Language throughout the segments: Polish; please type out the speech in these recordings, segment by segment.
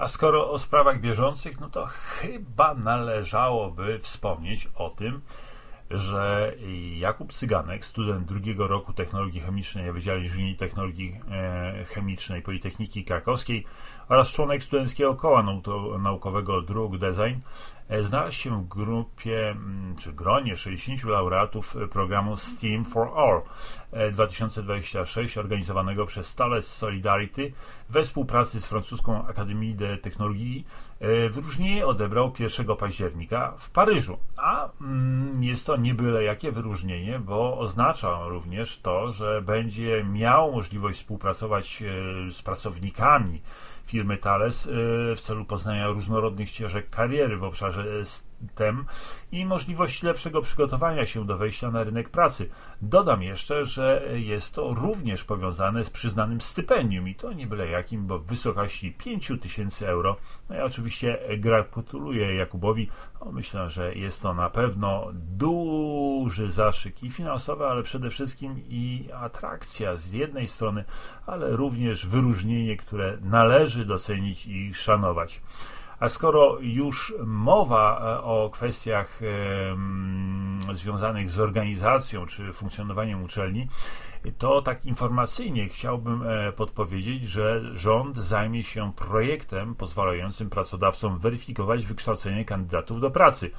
skoro o sprawach bieżących, no to chyba należałoby wspomnieć o tym, że Jakub Cyganek, student drugiego roku Technologii Chemicznej na Wydziale Inżynierii Technologii Chemicznej Politechniki Krakowskiej oraz członek studenckiego koła naukowego Druk Design, znalazł się w grupie, czy gronie 60 laureatów programu STEAM for All 2026 organizowanego przez Thales Solidarity we współpracy z francuską Académie de Technologie. Wyróżnienie odebrał 1 października w Paryżu, a jest to nie byle jakie wyróżnienie, bo oznacza również to, że będzie miał możliwość współpracować z pracownikami firmy Thales w celu poznania różnorodnych ścieżek kariery w obszarze STEM i możliwości lepszego przygotowania się do wejścia na rynek pracy. Dodam jeszcze, że jest to również powiązane z przyznanym stypendium i to nie byle jakim, bo w wysokości 5000 euro. No ja oczywiście gratuluję Jakubowi. Myślę, że jest to na pewno duży zaszyk i finansowy, ale przede wszystkim i atrakcja z jednej strony, ale również wyróżnienie, które należy docenić i szanować. A skoro już mowa o kwestiach związanych z organizacją czy funkcjonowaniem uczelni, to tak informacyjnie chciałbym podpowiedzieć, że rząd zajmie się projektem pozwalającym pracodawcom weryfikować wykształcenie kandydatów do pracy.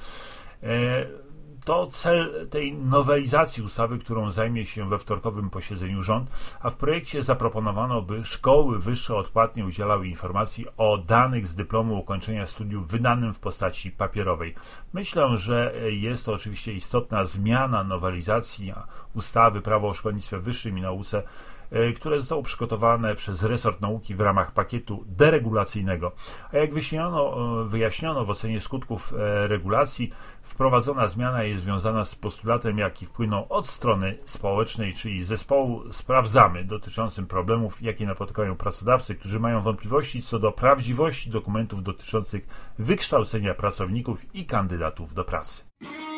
To cel tej nowelizacji ustawy, którą zajmie się we wtorkowym posiedzeniu rząd, a w projekcie zaproponowano, by szkoły wyższe odpłatnie udzielały informacji o danych z dyplomu ukończenia studiów wydanym w postaci papierowej. Myślę, że jest to oczywiście istotna zmiana nowelizacji ustawy Prawo o szkolnictwie wyższym i nauce, które zostało przygotowane przez resort nauki w ramach pakietu deregulacyjnego. A jak wyjaśniono w ocenie skutków regulacji, wprowadzona zmiana jest związana z postulatem, jaki wpłynął od strony społecznej, czyli zespołu Sprawdzamy, dotyczącym problemów, jakie napotykają pracodawcy, którzy mają wątpliwości co do prawdziwości dokumentów dotyczących wykształcenia pracowników i kandydatów do pracy.